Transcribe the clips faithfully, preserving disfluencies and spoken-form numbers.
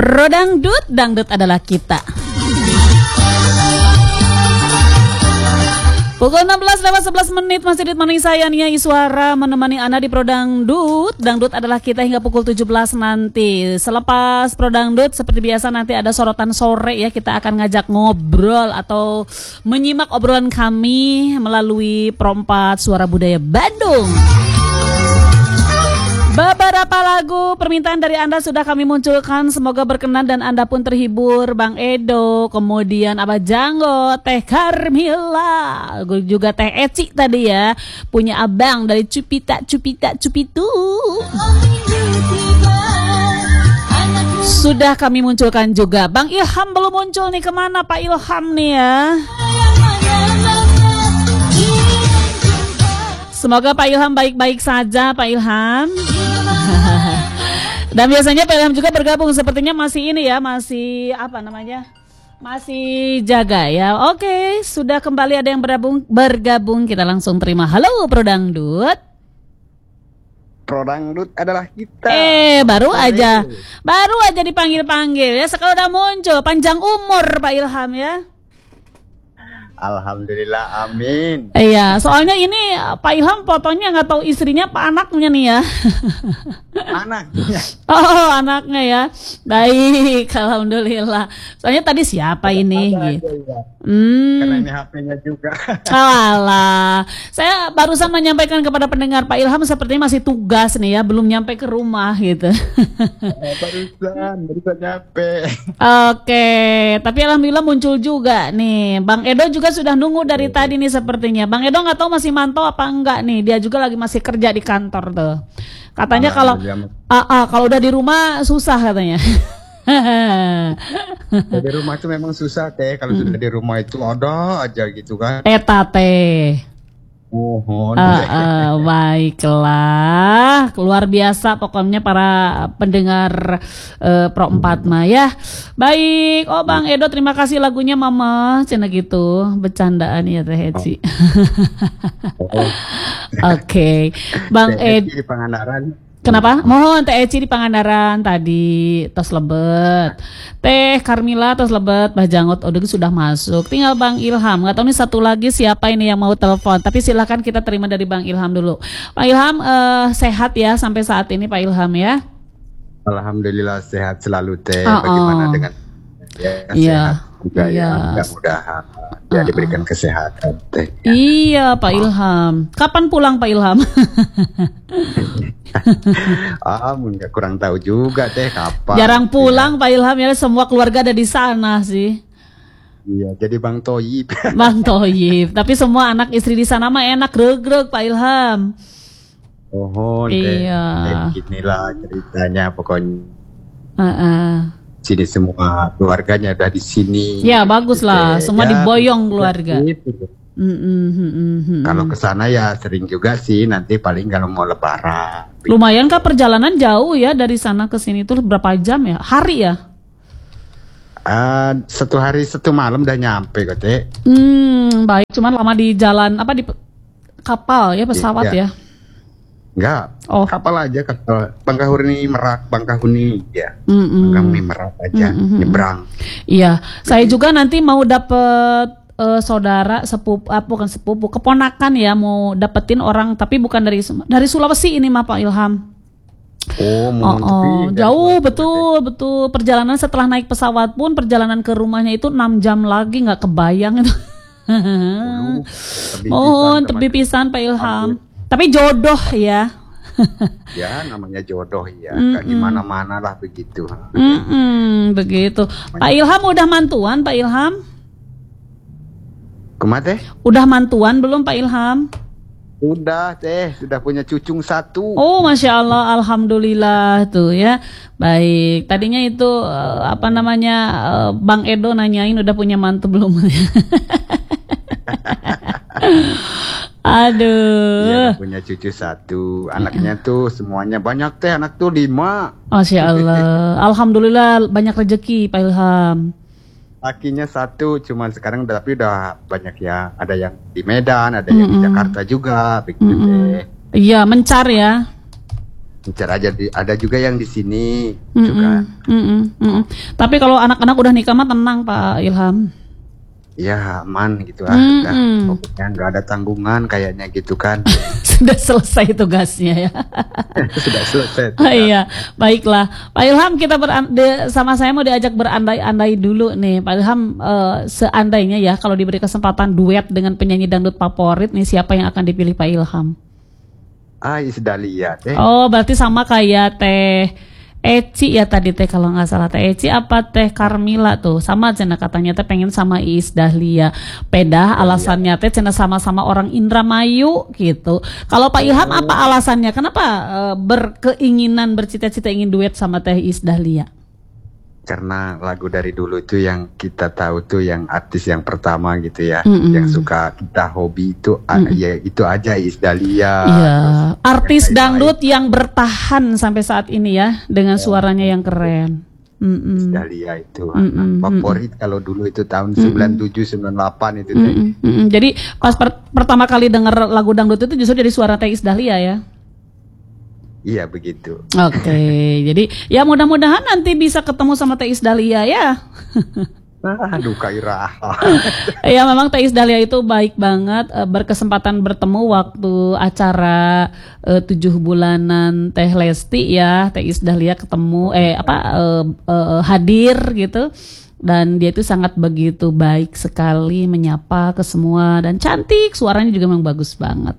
Pro Dangdut, dangdut adalah kita. Pukul enam belas lewat sebelas menit masih ditemani saya Nia Iswara menemani Anda di Pro Dangdut. Dangdut adalah kita hingga pukul tujuh belas nanti. Selepas Pro Dangdut seperti biasa nanti ada sorotan sore ya. Kita akan ngajak ngobrol atau menyimak obrolan kami melalui Pro empat Suara Budaya Bandung. Beberapa lagu permintaan dari Anda sudah kami munculkan, semoga berkenan dan Anda pun terhibur. Bang Edo, kemudian Abah Janggo, Teh Carmila, juga Teh Eci tadi ya, punya abang dari Cupita Cupita Cupitu. Sudah kami munculkan juga. Bang Ilham belum muncul nih, kemana Pak Ilham nih ya? Semoga Pak Ilham baik-baik saja Pak Ilham. Dan biasanya Pak Ilham juga bergabung, sepertinya masih ini ya, masih apa namanya, masih jaga ya. Oke, sudah kembali ada yang bergabung, bergabung kita langsung terima. Halo Pro Dangdut. Pro Dangdut adalah kita. Eh baru aja, baru aja dipanggil-panggil ya, sekarang udah muncul. Panjang umur Pak Ilham ya. Alhamdulillah, amin. Iya, soalnya ini Pak Ilham fotonya nggak tahu istrinya apa anaknya nih ya. Anaknya. Oh, anaknya ya. Baik, alhamdulillah. Soalnya tadi siapa ini? Gitu. Ya. Hmm. Karena ini H P-nya juga. Alah, saya barusan menyampaikan kepada pendengar Pak Ilham sepertinya masih tugas nih ya, belum nyampe ke rumah gitu. Oh, barusan, barusan nyampe. Oke, tapi alhamdulillah muncul juga nih. Bang Edo juga sudah nunggu dari tadi nih sepertinya. Bang Edo nggak tahu masih mantau apa enggak nih. Dia juga lagi masih kerja di kantor tuh. Katanya kalau ah, ah, kalau udah di rumah susah katanya. Di rumah itu memang susah Teh. Kalau hmm. sudah di rumah itu ada aja gitu kan. Eta Teh. Mohon. Uh, uh, baiklah, luar biasa pokoknya para pendengar uh, Pro empat mah ya. Baik, oh Bang Edo terima kasih lagunya Mama, cina gitu, bercandaan ya Teh Eci. Oh. Oke, okay. Bang Edo. Di Pangandaran. Kenapa? Mohon Teh Eci di Pangandaran tadi, tos lebet. Teh Carmila tos lebet, Bah Jangot Odeng sudah masuk. Tinggal Bang Ilham. Nggak tahu nih satu lagi siapa ini yang mau telepon. Tapi silakan kita terima dari Bang Ilham dulu. Pak Ilham uh, sehat ya sampai saat ini Pak Ilham ya? Alhamdulillah sehat selalu Teh. Oh, Bagaimana oh. dengan ya, iya. sehat juga iya. ya. Mudah-mudahan ya uh, diberikan kesehatan Teh. Ya. Iya Pak oh. Ilham. Kapan pulang Pak Ilham? Ah, nggak kurang tahu juga Teh kapan. Jarang pulang ya. Pak Ilham ya, semua keluarga ada di sana sih. Iya, jadi Bang Toyib. Bang Toyib, tapi semua anak istri di sana mah enak greg-greg Pak Ilham. Oh, iya. Teh, inilah ceritanya pokoknya. Uh-uh. Sini semua keluarganya ada di sini. Ya bagus lah, semua ya, diboyong keluarga. Gitu. Mm, mm, mm, mm, mm. Kalau ke sana ya sering juga sih, nanti paling kalau mau lebaran. Lumayan kah perjalanan jauh ya dari sana ke sini tuh berapa jam ya? Hari ya? Uh, satu hari satu malam udah nyampe kok Teh. Hmm, baik. Cuman lama di jalan apa di kapal ya, pesawat ya? ya? Enggak. Oh. Kapal aja, kapal Bangkahuni Merak, Bangkahuni ya. Mm, mm. Bangkahuni Merak aja, mm, mm, nyebrang. Iya, saya juga nanti mau dapet Uh, saudara sepupu, uh, bukan sepupu, keponakan ya, mau dapetin orang tapi bukan dari dari Sulawesi ini mah Pak Ilham. Oh, oh, oh. Jauh betul betul perjalanan setelah naik pesawat pun perjalanan ke rumahnya itu enam jam lagi, nggak kebayang itu. Mohon tebi pisan Pak Ilham. Amin. Tapi jodoh ya. Ya namanya jodoh ya, mm -mm. Gak dimana-mana lah begitu. Mm -mm, begitu. Pak Ilham udah mantuan Pak Ilham? Kemana Teh? Udah mantuan belum Pak Ilham? Udah Teh, sudah punya cucung satu. Oh Masya Allah, Alhamdulillah tuh ya. Baik, tadinya itu uh, apa namanya uh, Bang Edo nanyain udah punya mantu belum? Aduh. Iya, punya cucu satu. Anaknya tuh semuanya banyak Teh, anak tuh lima. Masya Allah, Alhamdulillah banyak rezeki Pak Ilham. Lakinya satu, cuman sekarang tapi udah banyak ya. Ada yang di Medan, ada yang mm -mm. di Jakarta juga, begitu deh. Iya, mencar ya. Ngincar aja di, ada juga yang di sini Mm-mm, juga. mm-mm, mm-mm. Tapi kalau anak-anak udah nikah mah tenang Pak Ilham. Ya aman gitu ah. Mm-mm. Dah, pokoknya nggak ada tanggungan kayaknya gitu kan. Sudah selesai tugasnya ya. Sudah selesai. Oh, iya, baiklah Pak Ilham, kita beran- de- sama saya mau diajak berandai-andai dulu nih Pak Ilham, eh, seandainya ya kalau diberi kesempatan duet dengan penyanyi dangdut favorit nih, siapa yang akan dipilih Pak Ilham? Ah, Isdalia teh. Oh, berarti sama kayak Teh Eci ya tadi teh, kalau nggak salah Teh Eci apa Teh Carmila tuh sama cina katanya teh pengen sama Iis Dahlia. Pedah alasannya teh cina sama-sama orang Indramayu gitu. Kalau Pak Ilham apa alasannya? Kenapa eh, berkeinginan bercita-cita ingin duet sama Teh Iis Dahlia? Karena lagu dari dulu itu yang kita tahu tuh yang artis yang pertama gitu ya, Mm-mm. yang suka kita hobi itu ah, Mm-mm. ya itu aja Isdalia. Iya, terus artis yang lain-lain. dangdut yang bertahan sampai saat ini ya dengan suaranya yang keren. Mm-mm. Isdalia itu Mm-mm. favorit kalau dulu itu tahun sembilan tujuh sembilan delapan itu teh. Mm-mm. Mm-mm. Jadi pas per- pertama kali denger lagu dangdut itu justru dari suara Teh Iis Dahlia ya. Iya begitu. Oke, jadi ya mudah-mudahan nanti bisa ketemu sama Teh Iis Dahlia ya. Aduh Kaira. Ya memang Teh Iis Dahlia itu baik banget, eh, berkesempatan bertemu waktu acara eh, tujuh bulanan Teh Lesti ya, Teh Iis Dahlia ketemu eh apa eh, eh, hadir gitu. Dan dia itu sangat begitu baik sekali menyapa ke semua dan cantik, suaranya juga memang bagus banget.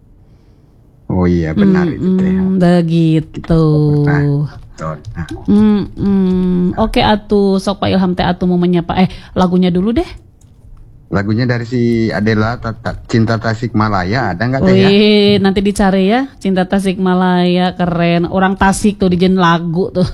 Oh iya benar itu teh. Mm-mm, begitu. Nah, betul. Nah, Mm-mm. Oke atuh, sok Pak Ilham teh atuh mau menyapa. Eh lagunya dulu deh. lagunya dari si Adela Tata, Cinta Tasikmalaya ada nggak teh ya? Wih, nanti dicari ya. Cinta Tasikmalaya keren. Orang Tasik tuh dijen lagu tuh.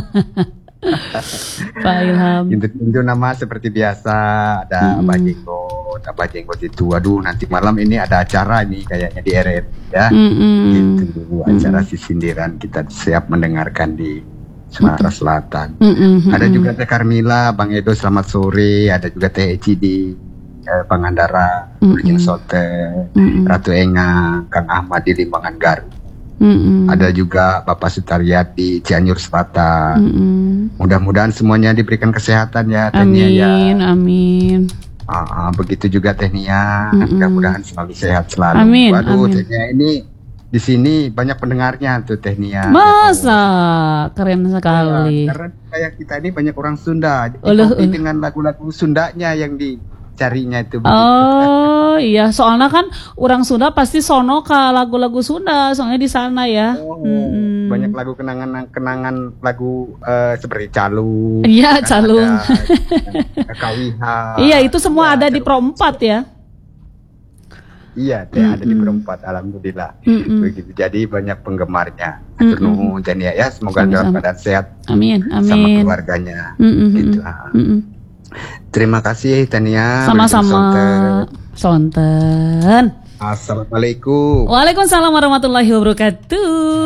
Pak Ilham. Itu nama seperti biasa ada Mm-mm. Abah Jenggot, Abah Jenggot itu. Waduh nanti malam ini ada acara nih kayaknya di R R I ya. Mm-mm. Itu acara si sindiran kita siap mendengarkan di Sumatera Selatan. Mm-mm. Ada juga Teh Carmila, Bang Edo selamat sore. Ada juga Teh Eci di eh, Pangandaran, Mm-mm. Urjeng Sote, Mm-mm. Ratu Enga, Kang Ahmad di Limbangan Garut. Mm-mm. Ada juga Bapak Sutariat di Cianjur Selatan. Mm-mm. Mudah-mudahan semuanya diberikan kesehatan ya Teh Nia ya. Amin, amin. Ah, ah, begitu juga Teh Nia, Mm-mm. mudah-mudahan selalu sehat selalu. Amin, Waduh amin. Teh Nia ini di sini banyak pendengarnya tuh Teh Nia. Masa keren sekali. Ya, karena kayak kita ini banyak orang Sunda, jadi Uluh, kopi uluh. dengan lagu-lagu Sundanya yang dicarinya itu begitu. Oh iya, soalnya kan orang Sunda pasti sono ke lagu-lagu Sunda, soalnya di sana ya. Oh, Mm-mm. banyak lagu kenangan-kenangan lagu eh, seperti Calung. Iya, kan Calung. ada, Kawiha. Iya, itu semua Ya, ada di terus- Pro empat ya. Iya, Teh, ada di Mm-mm. perempat, alhamdulillah. Mm-mm. Begitu. Jadi banyak penggemarnya. Mm-mm. Atur nuhun dan ya, ya semoga dalam Sama-sama. keadaan sehat Amin, sama amin. keluarganya. Mm-mm, Gitu. mm-mm, ah. mm-mm. Terima kasih Tania. Sama-sama. Sonten. Assalamualaikum. Waalaikumsalam warahmatullahi wabarakatuh.